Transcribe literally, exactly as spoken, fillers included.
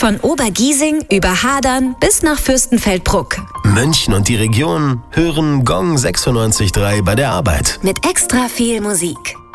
Von Obergiesing über Hadern bis nach Fürstenfeldbruck. München und die Region hören Gong sechsundneunzig Komma drei bei der Arbeit. Mit extra viel Musik.